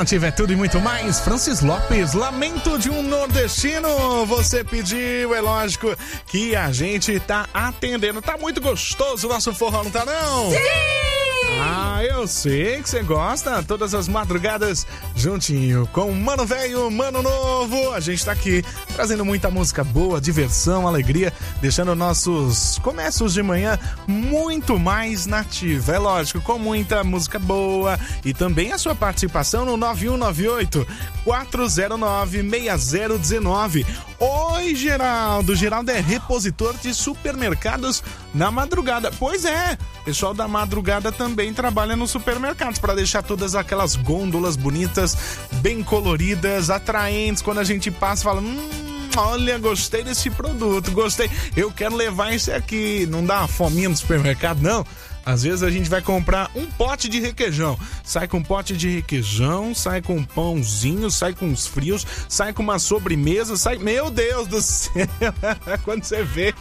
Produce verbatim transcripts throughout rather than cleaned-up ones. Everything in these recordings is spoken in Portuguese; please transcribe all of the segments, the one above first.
Nativa é tudo e muito mais. Francis Lopes, Lamento de um Nordestino. Você pediu, é lógico que a gente tá atendendo. Tá muito gostoso o nosso forró, não tá não? Sim! Ah, eu sei que você gosta. Todas as madrugadas juntinho com Mano Velho, Mano Novo. A gente tá aqui trazendo muita música boa, diversão, alegria, deixando nossos começos de manhã muito mais nativa. É lógico, com muita música boa e também a sua participação no nove um nove oito, quatro zero nove, seis zero um nove. Oi, Geraldo. Geraldo é repositor de supermercados na madrugada. Pois é, pessoal da madrugada também trabalha nos supermercados para deixar todas aquelas gôndolas bonitas, bem coloridas, atraentes. Quando a gente passa e fala, hum, olha, gostei desse produto, gostei, eu quero levar esse aqui. Não dá uma fominha no supermercado, não? Às vezes a gente vai comprar um pote de requeijão, sai com um pote de requeijão, sai com um pãozinho, sai com uns frios, sai com uma sobremesa, sai... Meu Deus do céu, quando você vê,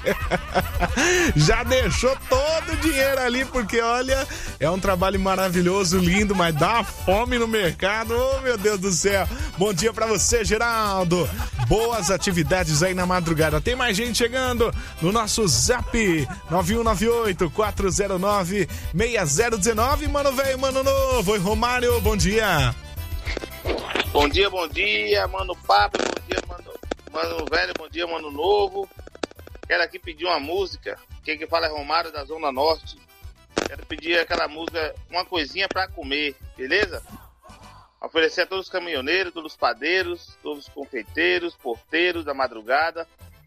já deixou todo o dinheiro ali, porque olha, é um trabalho maravilhoso, lindo, mas dá fome no mercado, oh meu Deus do céu. Bom dia pra você, Geraldo. Boas atividades aí na madrugada. Tem mais gente chegando no nosso zap nove um nove oito, quatro zero nove, seis zero um nove. Mano Velho, Mano Novo. Oi, Romário, bom dia. Bom dia, bom dia, Mano Papo, bom dia, Mano, mano Velho, bom dia, Mano Novo. Quero aqui pedir uma música. Quem que fala é Romário, da Zona Norte. Quero pedir aquela música, Uma Coisinha Pra Comer, beleza? Oferecer a todos os caminhoneiros, todos os padeiros, todos os confeiteiros, porteiros da madrugada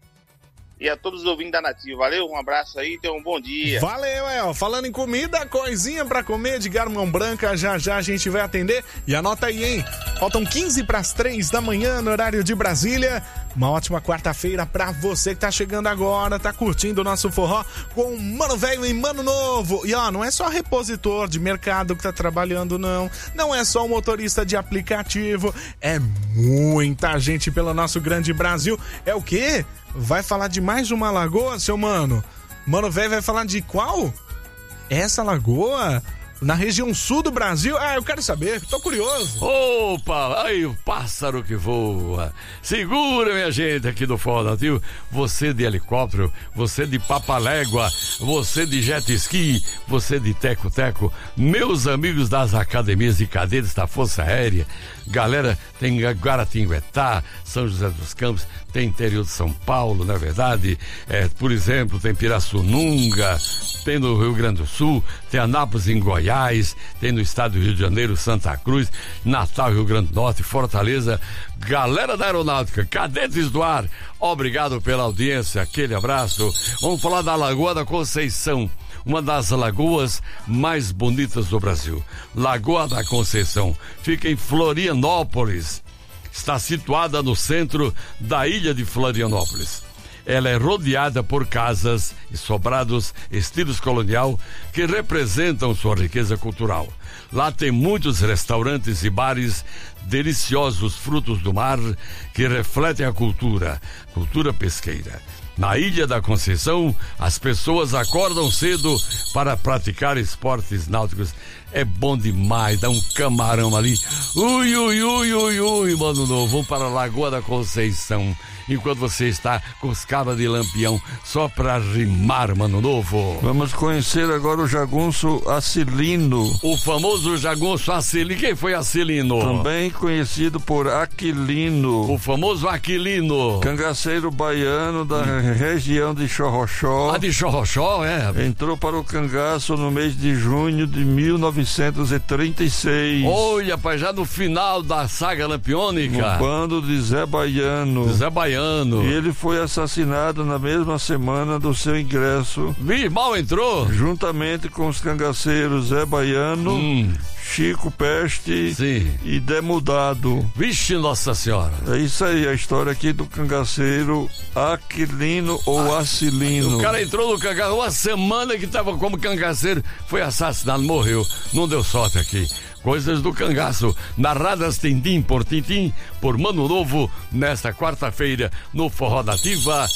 e a todos os ouvintes da Nativa. Valeu, um abraço aí, tenham um bom dia. Valeu, El. Falando em comida, coisinha pra comer de Garmão Branca, já já a gente vai atender. E anota aí, hein? Faltam quinze para as três da manhã no horário de Brasília. Uma ótima quarta-feira pra você que tá chegando agora, tá curtindo o nosso forró com Mano Velho e Mano Novo. E ó, não é só repositor de mercado que tá trabalhando, não. Não é só um motorista de aplicativo. É muita gente pelo nosso grande Brasil. É o quê? Vai falar de mais uma lagoa, seu mano? Mano Velho vai falar de qual? Essa lagoa? Na região sul do Brasil? Ah, eu quero saber, tô curioso. Opa, aí o pássaro que voa. Segura, minha gente, aqui do Forró Nativo. Você de helicóptero, você de papalégua, você de jet ski, você de teco-teco, meus amigos das academias de cadetes da Força Aérea, galera, tem Guaratinguetá, São José dos Campos, tem interior de São Paulo, não é verdade? É, por exemplo, tem Pirassununga, tem no Rio Grande do Sul, tem Anápolis em Goiás, tem no estado do Rio de Janeiro, Santa Cruz, Natal, Rio Grande do Norte, Fortaleza. Galera da Aeronáutica, cadetes do ar, obrigado pela audiência, aquele abraço. Vamos falar da Lagoa da Conceição, uma das lagoas mais bonitas do Brasil. Lagoa da Conceição fica em Florianópolis. Está situada no centro da ilha de Florianópolis. Ela é rodeada por casas e sobrados estilos colonial que representam sua riqueza cultural. Lá tem muitos restaurantes e bares, deliciosos frutos do mar que refletem a cultura, cultura pesqueira. Na Ilha da Conceição, as pessoas acordam cedo para praticar esportes náuticos. É bom demais, dá um camarão ali. Ui, ui, ui, ui, ui, Mano Novo. Vamos para a Lagoa da Conceição. Enquanto você está com os cabas de lampião, só para rimar, Mano Novo. Vamos conhecer agora o jagunço Acilino. O famoso jagunço Acilino. Quem foi Acilino? Também conhecido por Aquilino. O famoso Aquilino. Cangaceiro baiano da hum. região de Xorroxó. Ah, de Xorroxó, é? Entrou para o cangaço no mês de junho de mil novecentos e trinta e seis. Olha, pai, já no final da saga lampiônica. No bando de Zé Baiano. Zé Baiano. E ele foi assassinado na mesma semana do seu ingresso. Vixe, mal entrou? Juntamente com os cangaceiros Zé Baiano, hum. Chico Peste Sim. e Demudado. Vixe, Nossa Senhora. É isso aí, a história aqui do cangaceiro Aquilino ou ah, Acilino. O cara entrou no cangaceiro, uma semana que estava como cangaceiro, foi assassinado, morreu. Não deu sorte aqui. Coisas do cangaço, narradas tintim por tintim, por Mano Novo, nesta quarta-feira, no Forró Nativa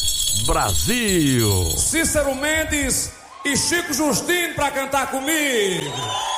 Brasil. Cícero Mendes e Chico Justino pra cantar comigo.